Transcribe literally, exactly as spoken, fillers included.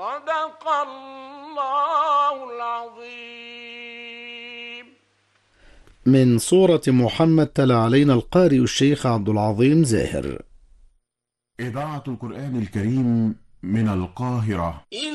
صدق الله العظيم. من سورة محمد تلا علينا القارئ الشيخ عبد العظيم زاهر. إذاعة القرآن الكريم من القاهرة.